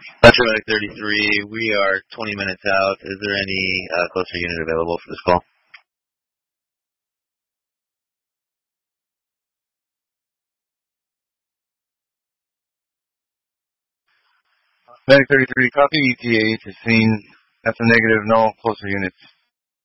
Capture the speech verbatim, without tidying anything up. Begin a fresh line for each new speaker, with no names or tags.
Metro Medic thirty-three, we are twenty minutes out. Is there any uh, closer unit available for this call?
Medic thirty-three, copy E T A to scene. That's a negative, no closer units.